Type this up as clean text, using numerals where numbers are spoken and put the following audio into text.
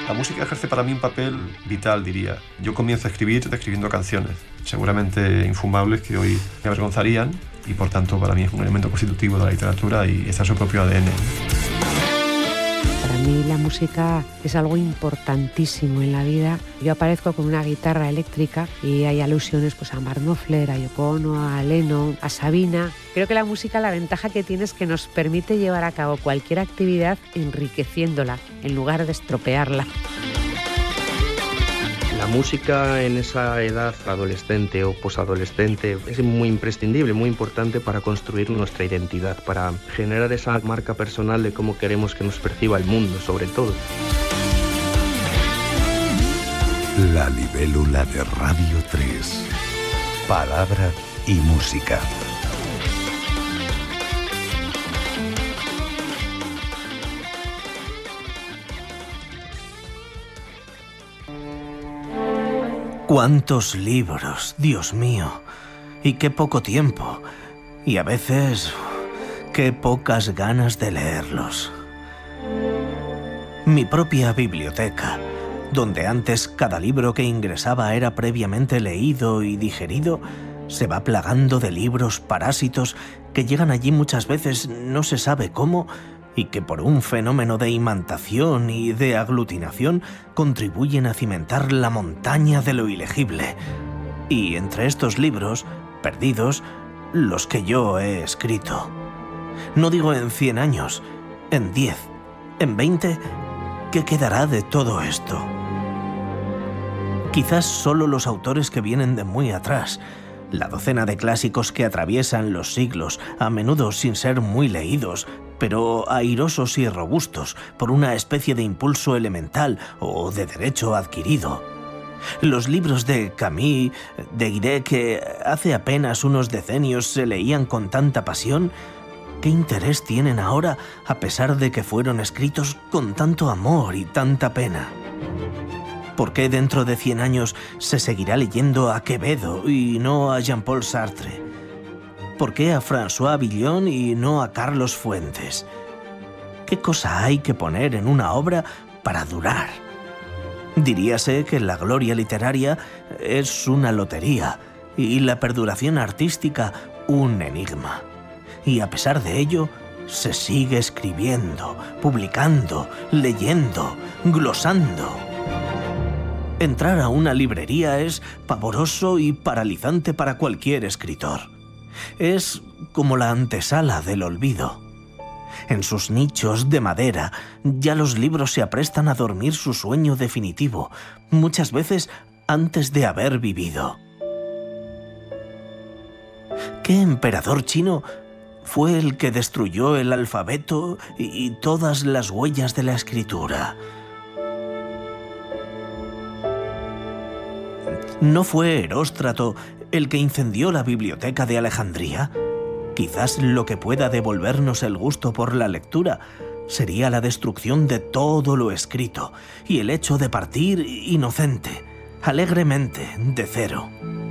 La música ejerce para mí un papel vital, diría. Yo comienzo a escribir escribiendo canciones, seguramente infumables, que hoy me avergonzarían, y por tanto para mí es un elemento constitutivo de la literatura y está en su propio ADN. Para mí la música es algo importantísimo en la vida. Yo aparezco con una guitarra eléctrica y hay alusiones pues, a Mark Knopfler, a Yoko Ono, a Lennon, a Sabina. Creo que la música, la ventaja que tiene es que nos permite llevar a cabo cualquier actividad enriqueciéndola en lugar de estropearla. La música en esa edad adolescente o posadolescente es muy imprescindible, muy importante para construir nuestra identidad, para generar esa marca personal de cómo queremos que nos perciba el mundo, sobre todo. La libélula de Radio 3. Palabra y música. ¡Cuántos libros, Dios mío! Y qué poco tiempo. Y a veces, qué pocas ganas de leerlos. Mi propia biblioteca, donde antes cada libro que ingresaba era previamente leído y digerido, se va plagando de libros parásitos que llegan allí muchas veces no se sabe cómo, y que por un fenómeno de imantación y de aglutinación contribuyen a cimentar la montaña de lo ilegible. Y entre estos libros, perdidos, los que yo he escrito. No digo en 100 años, en 10, en 20, ¿qué quedará de todo esto? Quizás solo los autores que vienen de muy atrás, la docena de clásicos que atraviesan los siglos, a menudo sin ser muy leídos, pero airosos y robustos por una especie de impulso elemental o de derecho adquirido. Los libros de Camus, de Guiret, que hace apenas unos decenios se leían con tanta pasión, ¿qué interés tienen ahora a pesar de que fueron escritos con tanto amor y tanta pena? ¿Por qué dentro de 100 años se seguirá leyendo a Quevedo y no a Jean-Paul Sartre? ¿Por qué a François Villon y no a Carlos Fuentes? ¿Qué cosa hay que poner en una obra para durar? Diríase que la gloria literaria es una lotería y la perduración artística un enigma. Y a pesar de ello, se sigue escribiendo, publicando, leyendo, glosando. Entrar a una librería es pavoroso y paralizante para cualquier escritor. Es como la antesala del olvido. En sus nichos de madera, ya los libros se aprestan a dormir su sueño definitivo, muchas veces antes de haber vivido. ¿Qué emperador chino fue el que destruyó el alfabeto y todas las huellas de la escritura? ¿No fue Heróstrato el que incendió la biblioteca de Alejandría? Quizás lo que pueda devolvernos el gusto por la lectura sería la destrucción de todo lo escrito y el hecho de partir inocente, alegremente, de cero.